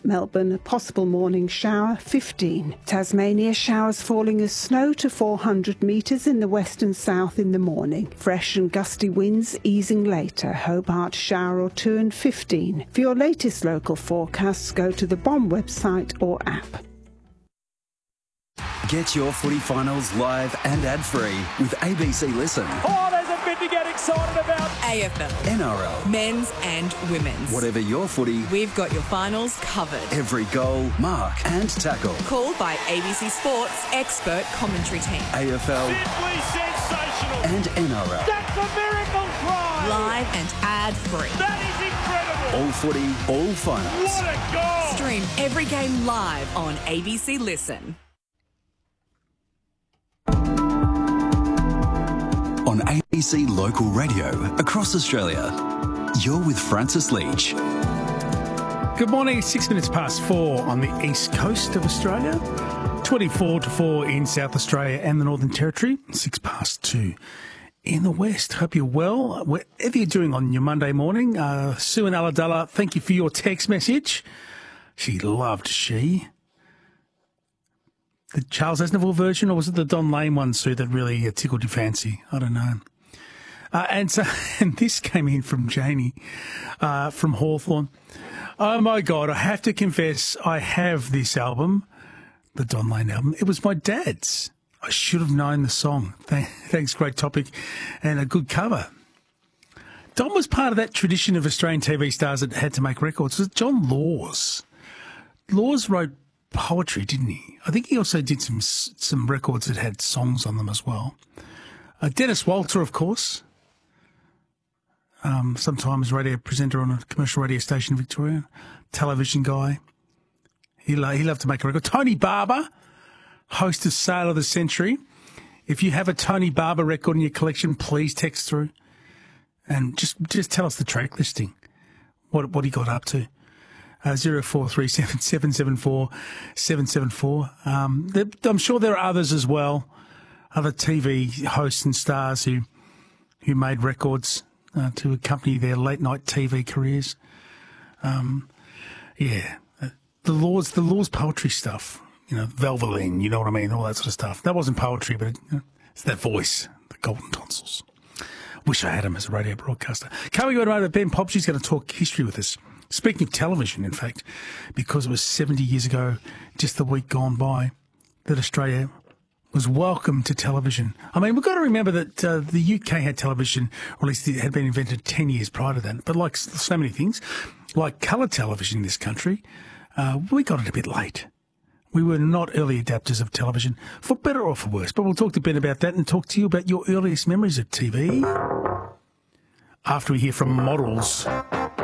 Melbourne, a possible morning shower, 15. Tasmania, showers falling as snow to 400 metres in the west and south in the morning. Fresh and gusty winds easing later. Hobart, shower or two and 15. For your latest local forecasts, go to the BOM website or app. Get your footy finals live and ad-free with ABC Listen. Oh, there's a bit to get excited about. AFL. NRL. Men's and women's. Whatever your footy, We've got your finals covered. every goal, mark and tackle. Called by ABC Sports expert commentary team. AFL Simply sensational. and NRL. That's a miracle try. Live and ad-free. That is incredible. All footy, all finals. What a goal. Stream every game live on ABC Listen. On ABC Local Radio across Australia. You're with Francis Leach. Good morning, 6 minutes past 4 on the east coast of Australia, 24 to 4 in South Australia and the Northern Territory, 6 past 2 in the west. Hope you're well, whatever you're doing on your Monday morning. Sue and Aladella, thank you for your text message. She loved She. The Charles Aznavour version, or was it the Don Lane one, Sue, that really tickled your fancy? I don't know. And this came in from Janie from Hawthorne. Oh, my God, I have to confess, I have this album, the Don Lane album. It was my dad's. I should have known the song. Thanks, great topic and a good cover. Don was part of that tradition of Australian TV stars that had to make records. It was John Laws. Laws wrote poetry, didn't he? I think he also did some records that had songs on them as well. Dennis Walter, of course. Sometimes radio presenter on a commercial radio station in Victoria. Television guy. He loved to make a record. Tony Barber, host of Sale of the Century. If you have a Tony Barber record in your collection, please text through. And just tell us the track listing. What he got up to. 0437 774 774. I'm sure there are others as well, other TV hosts and stars who made records to accompany their late night TV careers. The Laws poetry stuff, Valvoline, you know what I mean, all that sort of stuff. That wasn't poetry, but it's that voice, the golden tonsils. Wish I had him as a radio broadcaster. Coming up later, Ben Popshi's going to talk history with us. Speaking of television, in fact, because it was 70 years ago, just the week gone by, that Australia was welcome to television. I mean, we've got to remember that the UK had television, or at least it had been invented 10 years prior to that. But like so many things, like colour television in this country, we got it a bit late. We were not early adapters of television, for better or for worse. But we'll talk to Ben about that and talk to you about your earliest memories of TV after we hear from Models.